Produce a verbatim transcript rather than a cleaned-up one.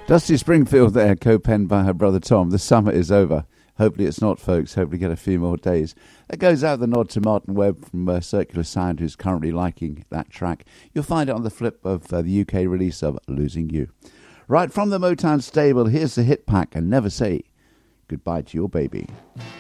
Dusty Springfield there, co-penned by her brother Tom. The summer is over. Hopefully it's not, folks. Hopefully get a few more days. That goes out the nod to Martin Webb from uh, Circular Sound, who's currently liking that track. You'll find it on the flip of uh, the U K release of Losing You. Right from the Motown stable, here's the hit pack, and Never Say Goodbye to Your Baby.